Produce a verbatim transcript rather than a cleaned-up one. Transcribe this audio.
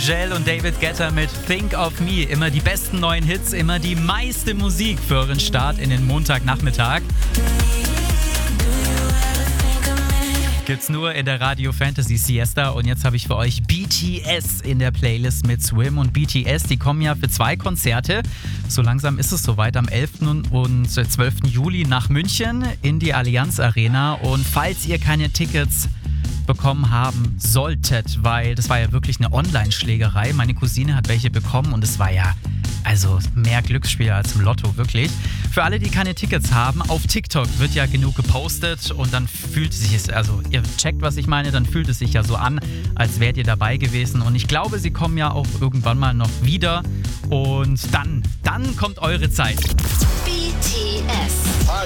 Angèle und David Guetta mit Think of Me. Immer die besten neuen Hits, immer die meiste Musik für euren Start in den Montagnachmittag. Gibt's nur in der Radio Fantasy Siesta und jetzt habe ich für euch B T S in der Playlist mit Swim und B T S, die kommen ja für zwei Konzerte. So langsam ist es soweit am elften und zwölften Juli nach München in die Allianz Arena und falls ihr keine Tickets bekommen haben solltet, weil das war ja wirklich eine Online-Schlägerei. Meine Cousine hat welche bekommen und es war ja also mehr Glücksspiel als im Lotto, wirklich. Für alle, die keine Tickets haben, auf TikTok wird ja genug gepostet und dann fühlt es sich, also ihr checkt, was ich meine, dann fühlt es sich ja so an, als wärt ihr dabei gewesen und ich glaube, sie kommen ja auch irgendwann mal noch wieder und dann, dann kommt eure Zeit. B T S. Hi,